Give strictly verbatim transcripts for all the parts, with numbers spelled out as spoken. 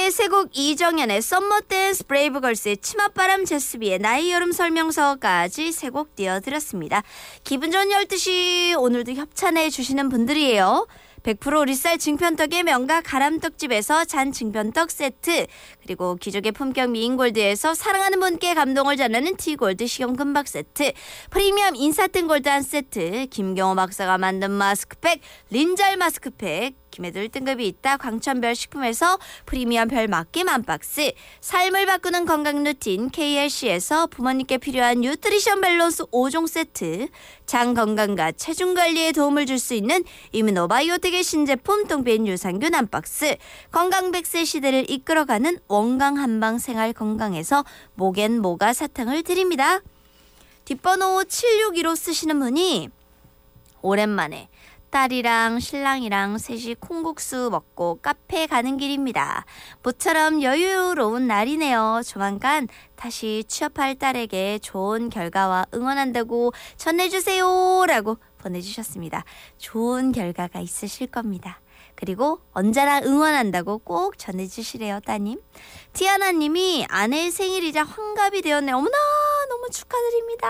이은하의 새곡 이정현의 썸머 댄스 브레이브걸스의 치맛바람 제스비의 나의 여름 설명서까지 세 곡 띄워드렸습니다. 기분 좋은 열두 시 오늘도 협찬해 주시는 분들이에요. 백 퍼센트 리쌀 증편떡의 명가 가람떡집에서 잔 증편떡 세트, 그리고 기적의 품격 미인골드에서 사랑하는 분께 감동을 전하는 티골드 식용금박 세트, 프리미엄 인사뜬 골드 한 세트, 김경호 박사가 만든 마스크팩 린잘 마스크팩, 김해들 등급이 있다 광천별 식품에서 프리미엄 별 맡김 한 박스, 삶을 바꾸는 건강 루틴 케이엘씨에서 부모님께 필요한 뉴트리션 밸런스 오 종 세트, 장 건강과 체중 관리에 도움을 줄 수 있는 이뮤노바이오텍의 신제품 똥배인 유산균 한 박스, 건강 백 세 시대를 이끌어가는 원강 한방 생활 건강에서 목엔 모가 사탕을 드립니다. 뒷번호 칠육일오 쓰시는 분이 오랜만에 딸이랑 신랑이랑 셋이 콩국수 먹고 카페 가는 길입니다. 모처럼 여유로운 날이네요. 조만간 다시 취업할 딸에게 좋은 결과와 응원한다고 전해주세요 라고 보내주셨습니다. 좋은 결과가 있으실 겁니다. 그리고 언제나 응원한다고 꼭 전해주시래요, 따님. 티아나님이 아내의 생일이자 환갑이 되었네요. 어머나 너무 축하드립니다.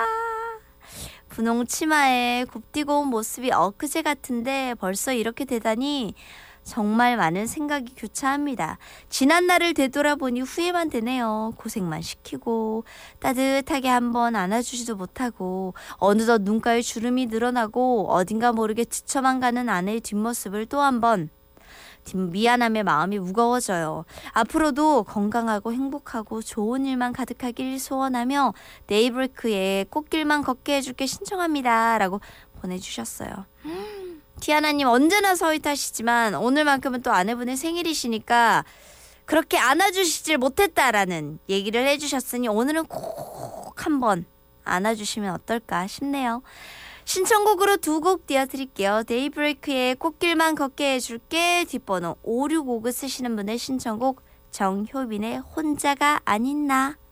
분홍 치마에 곱디고 온 모습이 엊그제 같은데 벌써 이렇게 되다니 정말 많은 생각이 교차합니다. 지난 날을 되돌아보니 후회만 되네요. 고생만 시키고 따뜻하게 한번 안아주지도 못하고 어느덧 눈가에 주름이 늘어나고 어딘가 모르게 지쳐만 가는 아내의 뒷모습을 또 한번 미안함의 마음이 무거워져요. 앞으로도 건강하고 행복하고 좋은 일만 가득하길 소원하며 데이브레이크에 꽃길만 걷게 해줄게 신청합니다 라고 보내주셨어요. 음, 티아나님 언제나 서윗하시지만 오늘만큼은 또 아내분의 생일이시니까 그렇게 안아주시질 못했다라는 얘기를 해주셨으니 오늘은 꼭 한번 안아주시면 어떨까 싶네요. 신청곡으로 두 곡 띄워드릴게요. 데이브레이크의 꽃길만 걷게 해줄게, 뒷번호 오육오구 쓰시는 분의 신청곡 정효빈의 혼자가 아닌 나.